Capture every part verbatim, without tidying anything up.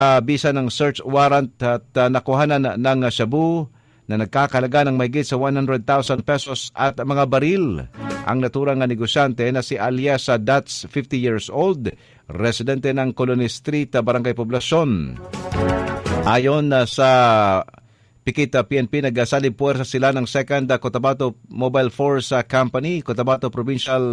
bisa ng search warrant at uh, nakuhanan ng uh, shabu na nagkakalaga ng mahigit sa one hundred thousand pesos at mga baril. Ang naturang negosyante na si alias uh, Dats, fifty years old, residente ng Colony Street, uh, Barangay Poblacion. Ayon uh, sa Pikit uh, P N P, nagsalib puwersa sila ng second uh, Cotabato Mobile Force uh, Company, Cotabato Provincial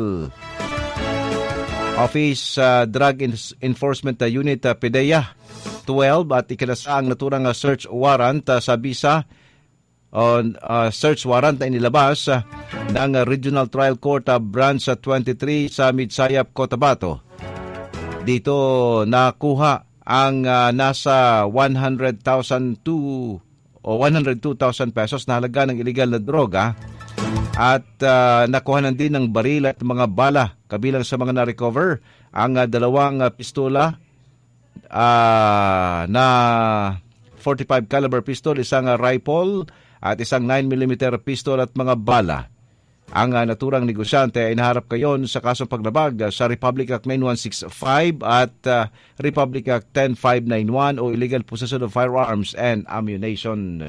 Office uh, Drug Enforcement uh, Unit uh, P D E A twelve at ikinasa ang naturang uh, search warrant uh, sa bisa on uh, search warrant na inilabas uh, ng uh, Regional Trial Court uh, Branch uh, twenty-three sa Midsayap, Cotabato. Dito nakuha ang uh, nasa one hundred thousand to o one hundred two thousand pesos na halaga ng illegal na droga at uh, nakuhanan din ng baril at mga bala. Kabilang sa mga na-recover ang uh, dalawang uh, pistola uh, na forty-five caliber pistol, isang uh, rifle at isang nine millimeter pistol at mga bala. Ang uh, naturang negosyante ay naharap ngayon sa kasong paglabag uh, sa Republic Act nine one six five at uh, Republic Act ten five ninety-one o illegal possession of firearms and ammunition.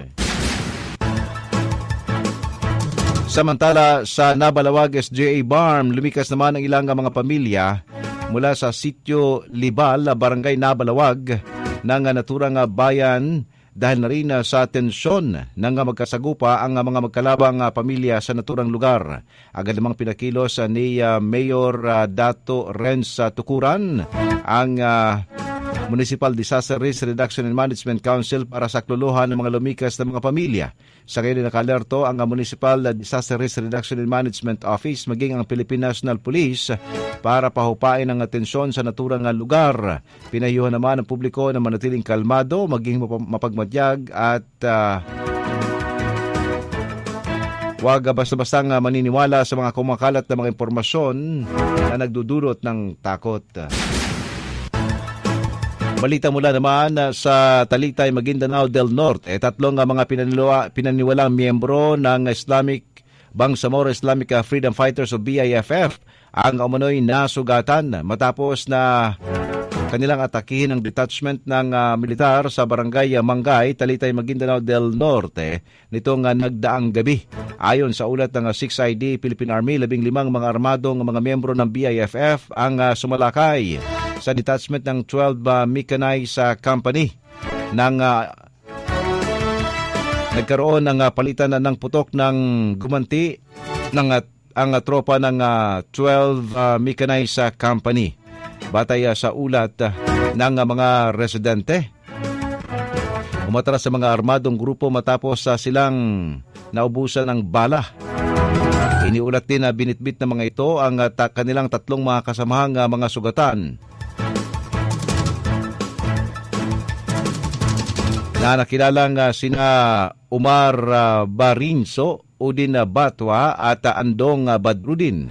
Samantala, sa Nabalawag S J A Barm, lumikas naman ang ilang mga pamilya mula sa Sitio Libal, Barangay Nabalawag ng uh, naturang uh, bayan dahil na rin uh, sa tensyon ng uh, magkasagupa ang uh, mga magkalabang uh, pamilya sa naturang lugar. Agad namang pinakilos uh, ni uh, Mayor uh, Dato Renz uh, Tukuran ang uh, Municipal Disaster Risk Reduction and Management Council para sakluluhan ng mga lumikas na mga pamilya. Sa ngayon nakalerto ang uh, Municipal Disaster Risk Reduction and Management Office maging ang Philippine National Police para pahupain ang atensyon sa naturang uh, lugar. Pinayuhan naman ang publiko na manatiling kalmado, maging mapagmatyag at uh, huwag basta-bastang maniniwala sa mga kumakalat na mga impormasyon na nagdudulot ng takot. Balita mula naman sa Talitay, Maguindanao del Norte, eh, tatlong mga pinaniwala, pinaniwalang miyembro ng Islamic Bangsamoro Islamic Freedom Fighters o B I F F ang umano'y nasugatan matapos na kanilang atakihin ang detachment ng uh, militar sa Barangay Mangay, Talitay, Maguindanao del Norte nitong uh, nagdaang gabi. Ayon sa ulat ng uh, six I D Philippine Army, labing limang mga armadong mga miyembro ng B I F F ang uh, sumalakay sa detachment ng twelve uh, Mechanized uh, Company ng uh, nagkaroon ng uh, palitan na ng putok ng gumanti ng uh, ang uh, tropa ng uh, twelve uh, Mechanized uh, Company. Batay uh, sa ulat uh, ng uh, mga residente, umatras sa mga armadong grupo matapos uh, silang naubusan ng bala. Iniulat din na uh, binitbit ng mga ito ang uh, ta- kanilang tatlong mga kasamahang uh, mga sugatan na nakilalang uh, sina Umar uh, Barinso, Udin uh, Batwa at uh, Andong uh, Badrudin.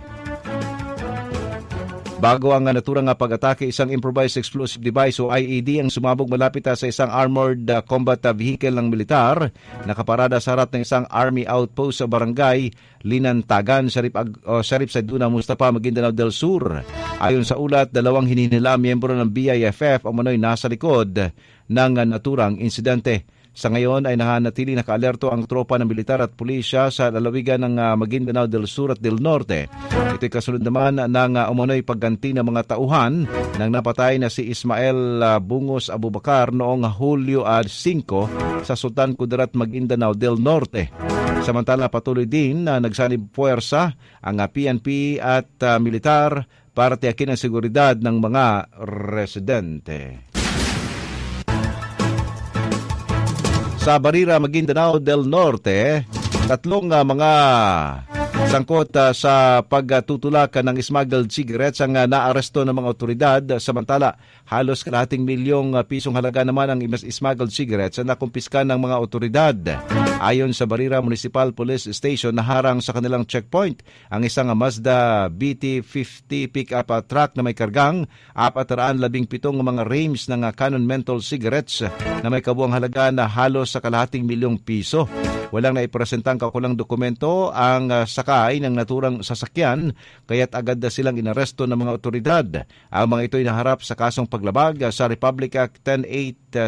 Bago ang uh, naturang uh, pag-atake, isang improvised explosive device o I E D ang sumabog malapit uh, sa isang armored uh, combat uh, vehicle ng militar nakaparada sa harap ng isang army outpost sa barangay Linantagan, Sharip, uh, Sharip Saiduna, Mustafa, Maguindanao del Sur. Ayon sa ulat, dalawang hininila miyembro ng B I F F ang manoy nasa likod ng uh, naturang insidente. Sa ngayon ay nahanatili nakaalerto ang tropa ng militar at pulisya sa lalawigan ng uh, Maguindanao del Sur at del Norte. Ito'y kasunod naman ng uh, umano'y pagganti ng mga tauhan nang napatay na si Ismael uh, Bungos Abubakar noong Hulyo uh, five sa Sultan Kudarat, Maguindanao del Norte. Samantala patuloy din na uh, nagsanib puwersa ang uh, P N P at uh, militar para tiyakin ang seguridad ng mga residente. Sa Barira, Maguindanao del Norte, tatlong uh, mga sangkot uh, sa pagtutulak uh, ng smuggled cigarettes ang uh, naaresto ng mga otoridad. Samantala, halos kalahating milyong uh, pisong halaga naman ang smuggled cigarettes na nakumpiska ng mga otoridad. Ayon sa Barira Municipal Police Station, naharang sa kanilang checkpoint ang isang uh, Mazda B T fifty pick-up uh, truck na may kargang apat na labing pitong mga reams ng uh, Canon menthol cigarettes uh, na may kabuang halaga na halos sa kalahating milyong piso. Walang naipresentang kakulang dokumento ang uh, sakay ng naturang sasakyan kaya't agad na silang inaresto ng mga otoridad. Ang mga ito ay naharap sa kasong paglabag uh, sa Republic Act ten eight